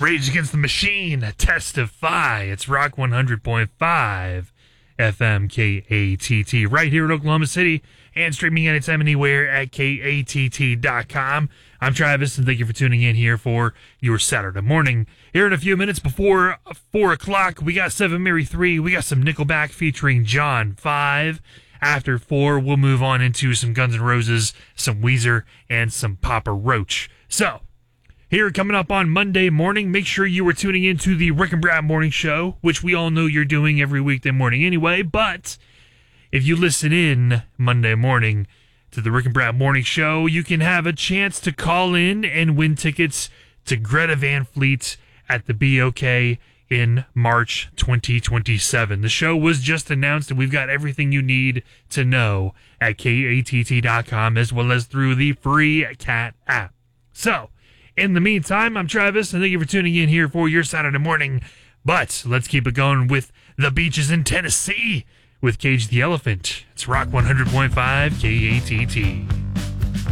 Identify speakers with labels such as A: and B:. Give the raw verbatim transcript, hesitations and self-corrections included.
A: Rage Against the Machine, Testify. It's Rock one hundred point five F M K A T T right here in Oklahoma City and streaming anytime, anywhere at K A T T dot com. I'm Travis, and thank you for tuning in here for your Saturday morning. Here in a few minutes before four o'clock, we got Seven Mary three. We got some Nickelback featuring John five. After four, we'll move on into some Guns N' Roses, some Weezer, and some Papa Roach. So, here coming up on Monday morning, make sure you are tuning into the Rick and Brad Morning Show, which we all know you're doing every weekday morning anyway, but if you listen in Monday morning to the Rick and Brad Morning Show, you can have a chance to call in and win tickets to Greta Van Fleet at the B O K in March twenty twenty-seven. The show was just announced, and we've got everything you need to know at K A T T dot com as well as through the free Cat app. So, in the meantime, I'm Travis, and thank you for tuning in here for your Saturday morning. But let's keep it going with the beaches in Tennessee with Cage the Elephant. It's Rock one hundred point five K A T T.